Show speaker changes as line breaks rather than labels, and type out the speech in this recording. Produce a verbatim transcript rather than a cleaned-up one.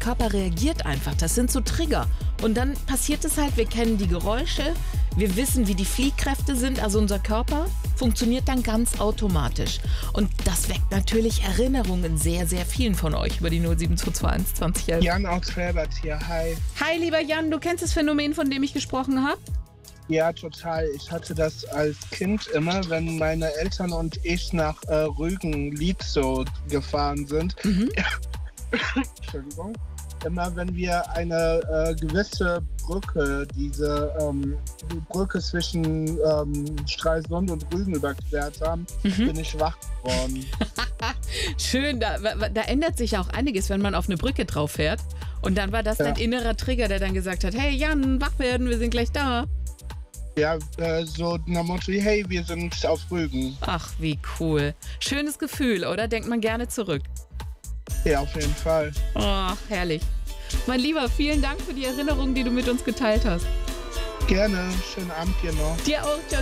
Körper reagiert einfach. Das sind so Trigger. Und dann passiert es halt, wir kennen die Geräusche, wir wissen, wie die Fliehkräfte sind, also unser Körper funktioniert dann ganz automatisch. Und das weckt natürlich Erinnerungen sehr, sehr vielen von euch über die null sieben zwei zwei eins zwanzig elf.
Jan aus Felbert hier, hi.
Hi, lieber Jan, du kennst das Phänomen, von dem ich gesprochen habe?
Ja, total. Ich hatte das als Kind immer, wenn meine Eltern und ich nach äh, Rügen-Lietzow gefahren sind. Mhm. Entschuldigung. Immer wenn wir eine äh, gewisse Brücke, diese ähm, die Brücke zwischen ähm, Stralsund und Rügen überquert haben, mhm. bin ich wach geworden.
Schön, da, da ändert sich ja auch einiges, wenn man auf eine Brücke drauf fährt. Und dann war das ja. dein innerer Trigger, der dann gesagt hat, hey Jan, wach werden, wir sind gleich da.
Ja, äh, so nach Motto, hey, wir sind auf Rügen.
Ach, wie cool. Schönes Gefühl, oder? Denkt man gerne zurück.
Ja, auf jeden Fall.
Oh, herrlich. Mein Lieber, vielen Dank für die Erinnerung, die du mit uns geteilt hast.
Gerne. Schönen Abend dir noch.
Dir auch. Ciao.